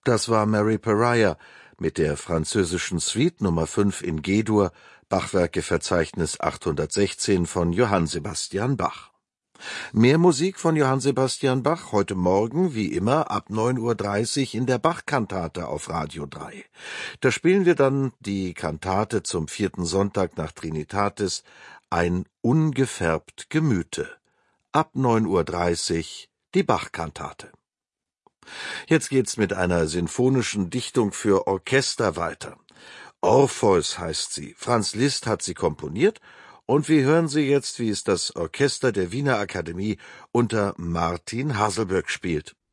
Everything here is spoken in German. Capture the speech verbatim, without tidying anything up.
Das war Mary Pariah mit der französischen Suite Nummer fünf in G-Dur, Bachwerkeverzeichnis achthundertsechzehn von Johann Sebastian Bach. Mehr Musik von Johann Sebastian Bach heute Morgen, wie immer, ab neun Uhr dreißig in der Bach-Kantate auf Radio drei. Da spielen wir dann die Kantate zum vierten Sonntag nach Trinitatis, ein ungefärbt Gemüte. Ab neun Uhr dreißig die Bach-Kantate. Jetzt geht's mit einer sinfonischen Dichtung für Orchester weiter. Orpheus heißt sie. Franz Liszt hat sie komponiert und wir hören sie jetzt, wie es das Orchester der Wiener Akademie unter Martin Haselböck spielt.